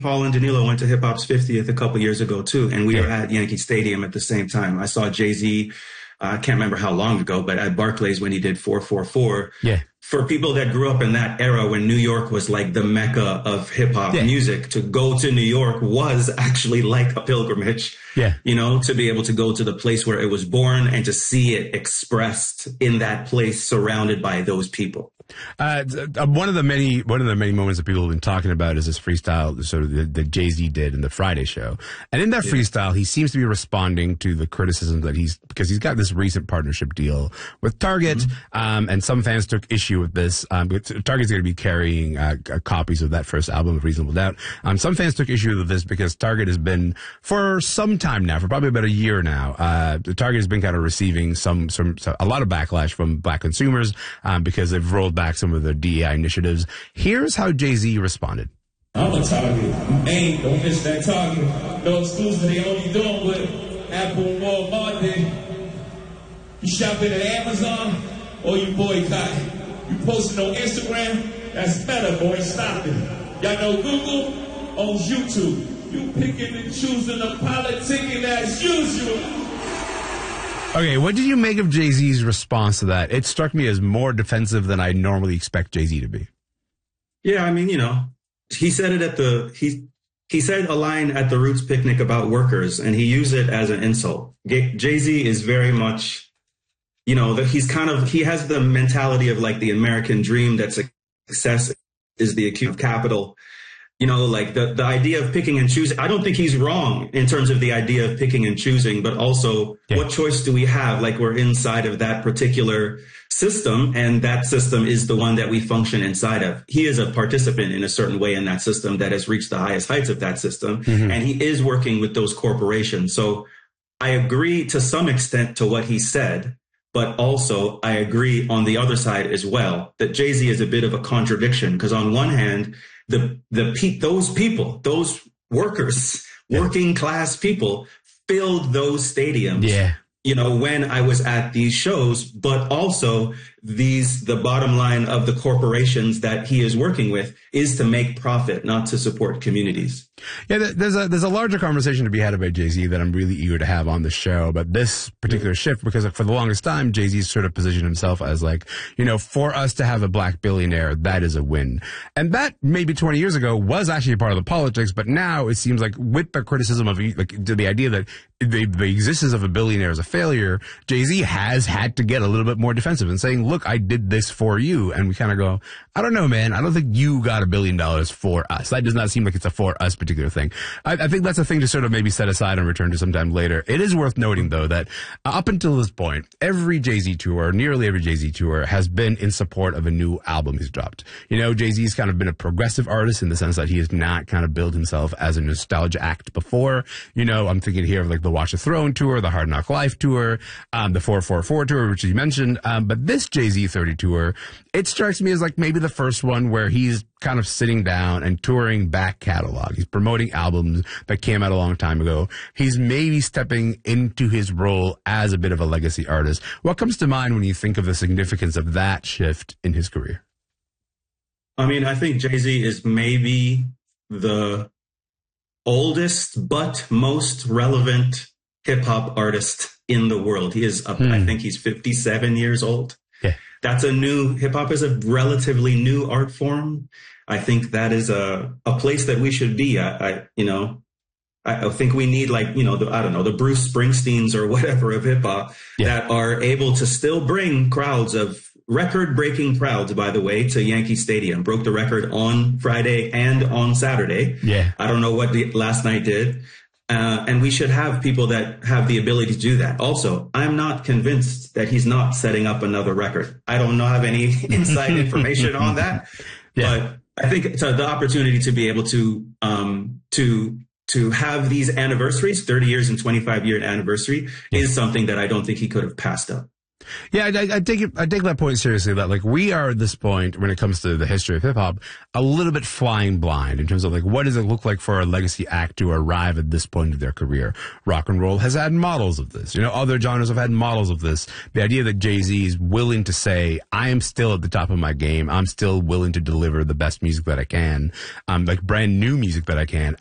Paul and Danilo went to hip hop's 50th a couple years ago too, and we were at Yankee Stadium at the same time. I saw Jay-Z. I can't remember how long ago, but at Barclays when he did 444. Yeah. For people that grew up in that era when New York was like the mecca of hip hop music, to go to New York was actually like a pilgrimage. Yeah. You know, to be able to go to the place where it was born and to see it expressed in that place surrounded by those people. One of the many moments that people have been talking about is this freestyle sort of that Jay-Z did in the Friday show. And in that freestyle, he seems to be responding to the criticism that because he's got this recent partnership deal with Target. And some fans took issue with this. Target's going to be carrying copies of that first album of Reasonable Doubt. Some fans took issue with this because Target has been, for some time now, for probably about a year now, Target has been kind of receiving a lot of backlash from black consumers because they've rolled back some of their DEI initiatives. Here's how Jay-Z responded. I'm a Target. Hey, don't miss that Target. No exclusive, they only doing what Apple and Walmart did. You shopping at Amazon or you boycott? You posting on Instagram? That's Meta, boy. Stop it. Y'all know Google owns YouTube. You picking and choosing the politicking as usual. Okay, what did you make of Jay-Z's response to that? It struck me as more defensive than I normally expect Jay-Z to be. Yeah, I mean, you know, he said it he said a line at the Roots picnic about workers, and he used it as an insult. Jay-Z is very much, you know, that he has the mentality of like the American dream, that success is the accumulation of capital. You know, like the idea of picking and choosing. I don't think he's wrong in terms of the idea of picking and choosing, but also what choice do we have? Like, we're inside of that particular system, and that system is the one that we function inside of. He is a participant in a certain way in that system that has reached the highest heights of that system. And he is working with those corporations. So I agree to some extent to what he said, but also I agree on the other side as well, that Jay-Z is a bit of a contradiction, because on one hand, those workers, working class people filled those stadiums. Yeah. You know, when I was at these shows, but also the bottom line of the corporations that he is working with is to make profit, not to support communities. Yeah, there's a larger conversation to be had about Jay-Z that I'm really eager to have on the show about this particular shift, because for the longest time, Jay-Z's sort of positioned himself as like, you know, for us to have a black billionaire, that is a win. And that maybe 20 years ago was actually a part of the politics, but now it seems like with the criticism of like the idea that the existence of a billionaire is a failure, Jay-Z has had to get a little bit more defensive and saying, look, I did this for you. And we kind of go, I don't know, man. I don't think you got $1 billion for us. That does not seem like it's a for us particular thing. I think that's a thing to sort of maybe set aside and return to sometime later. It is worth noting, though, that up until this point, every Jay-Z tour, nearly every Jay-Z tour, has been in support of a new album he's dropped. You know, Jay-Z's kind of been a progressive artist in the sense that he has not kind of built himself as a nostalgia act before. You know, I'm thinking here of like the Watch the Throne tour, the Hard Knock Life tour, the 444 tour, which you mentioned. But this Jay-Z 30 tour, it strikes me as like maybe the first one where he's kind of sitting down and touring back catalog. He's promoting albums that came out a long time ago. He's maybe stepping into his role as a bit of a legacy artist. What comes to mind when you think of the significance of that shift in his career? I mean, I think Jay-Z is maybe the oldest but most relevant hip-hop artist in the world. He is, I think he's 57 years old. Yeah. That's hip-hop is a relatively new art form. I think that is a place that we should be. I think we need the Bruce Springsteens or whatever of hip hop that are able to still bring crowds of record-breaking crowds, by the way, to Yankee Stadium. Broke the record on Friday and on Saturday. Yeah. I don't know what last night did. And we should have people that have the ability to do that. Also, I'm not convinced that he's not setting up another record. I don't have any inside information on that, but I think the opportunity to be able to have these anniversaries, 30 years and 25-year anniversary, is something that I don't think he could have passed up. Yeah, I take that point seriously, that like we are at this point when it comes to the history of hip hop a little bit flying blind in terms of like what does it look like for a legacy act to arrive at this point of their career. Rock and roll has had models of this. You know, other genres have had models of this. The idea that Jay-Z is willing to say, I am still at the top of my game. I'm still willing to deliver the best music that I can, like brand new music that I can